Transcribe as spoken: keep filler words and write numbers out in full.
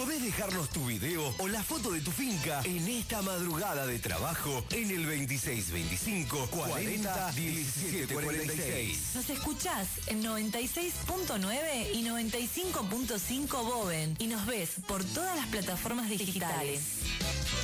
Podés dejarnos tu video o la foto de tu finca en esta madrugada de trabajo en el veintiséis veinticinco cuarenta diecisiete cuarenta y seis. Nos escuchás en noventa y seis punto nueve y noventa y cinco punto cinco Boven y nos ves por todas las plataformas digitales.